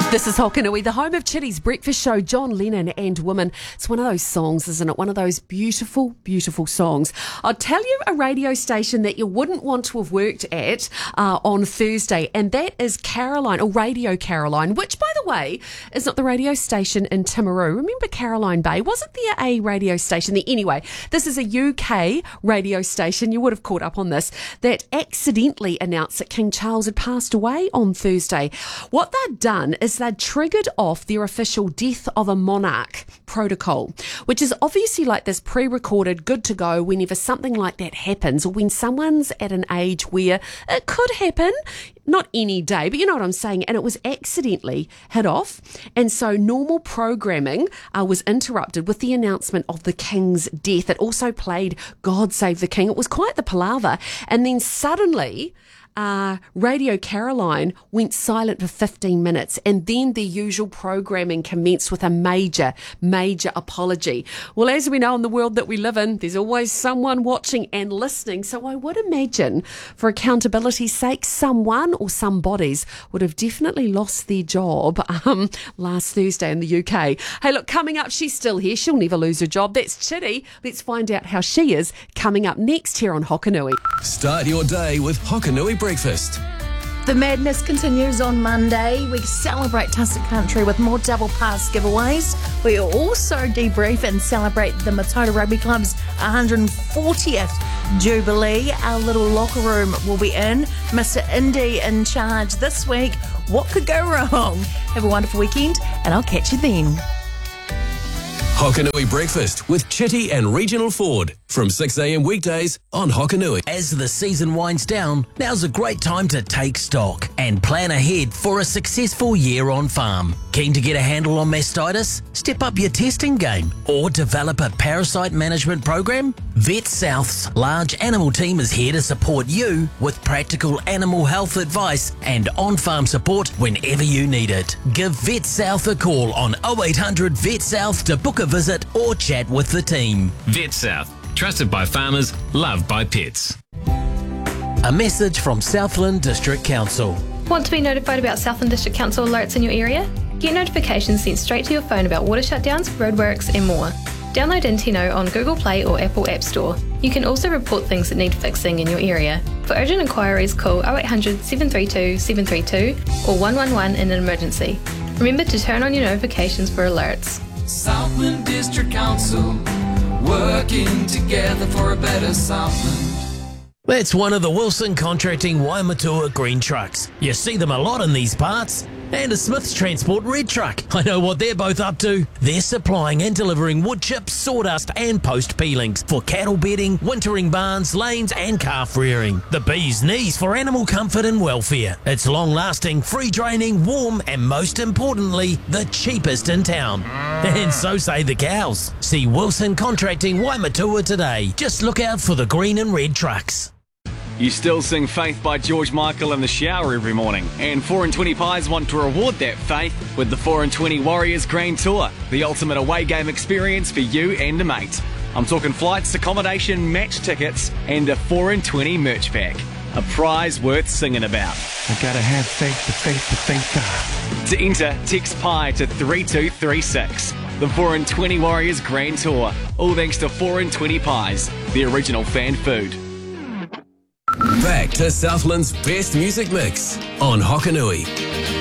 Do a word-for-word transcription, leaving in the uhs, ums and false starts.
This is Hokanui, the home of Chitty's breakfast show, John Lennon and Women. It's one of those songs, isn't it? One of those beautiful, beautiful songs. I'll tell you a radio station that you wouldn't want to have worked at uh, on Thursday, and that is Caroline, or Radio Caroline, which, by the way, is not the radio station in Timaru. Remember Caroline Bay? Wasn't there a radio station there? Anyway, this is a U K radio station, you would have caught up on this, that accidentally announced that King Charles had passed away on Thursday. What they'd done is they'd triggered off their official death of a monarch protocol, which is obviously like this pre-recorded, good to go whenever something like that happens, or when someone's at an age where it could happen, not any day, but you know what I'm saying, and it was accidentally hit off, and so normal programming uh, was interrupted with the announcement of the King's death. It also played God Save the King. It was quite the palaver, and then suddenly Uh, Radio Caroline went silent for fifteen minutes, and then the usual programming commenced with a major, major apology. Well, as we know in the world that we live in, there's always someone watching and listening, so I would imagine, for accountability's sake, someone or some bodies would have definitely lost their job um, last Thursday in the U K. Hey, look, coming up, she's still here. She'll never lose her job. That's Chitty. Let's find out how she is coming up next here on Hokanui. Start your day with Hokanui Breakfast. The madness continues on Monday. We celebrate Tussock Country with more double pass giveaways. We also debrief and celebrate the Mataura Rugby Club's one hundred fortieth Jubilee. Our little locker room will be in. Mister Indy in charge this week. What could go wrong? Have a wonderful weekend, and I'll catch you then. Hokanui Breakfast with Chitty and Regional Ford from six a.m. weekdays on Hokanui. As the season winds down, now's a great time to take stock and plan ahead for a successful year on farm. Keen to get a handle on mastitis? Step up your testing game or develop a parasite management program? Vet South's large animal team is here to support you with practical animal health advice and on-farm support whenever you need it. Give Vet South a call on oh eight hundred Vet South to book a visit or chat with the team. Vet South, trusted by farmers, loved by pets. A message from Southland District Council. Want to be notified about Southland District Council alerts in your area? Get notifications sent straight to your phone about water shutdowns, roadworks and more. Download Intino on Google Play or Apple App Store. You can also report things that need fixing in your area. For urgent inquiries, call oh eight hundred, seven three two, seven three two or one one one in an emergency. Remember to turn on your notifications for alerts. Southland District Council, working together for a better Southland. That's one of the Wilson Contracting Waimatua green trucks. You see them a lot in these parts. And a Smith's Transport red truck. I know what they're both up to. They're supplying and delivering wood chips, sawdust and post peelings for cattle bedding, wintering barns, lanes and calf rearing. The bee's knees for animal comfort and welfare. It's long lasting, free draining, warm and most importantly, the cheapest in town. And so say the cows. See Wilson Contracting Waimatua today. Just look out for the green and red trucks. You still sing Faith by George Michael in the shower every morning. And four and twenty Pies want to reward that faith with the four and twenty Warriors Grand Tour, the ultimate away game experience for you and a mate. I'm talking flights, accommodation, match tickets, and a four and twenty merch pack. A prize worth singing about. I gotta have faith, the faith, the faith. Ah. To enter, text Pie to three two three six. The four and twenty Warriors Grand Tour. All thanks to four and twenty Pies, the original fan food. Back to Southland's best music mix on Hokanui.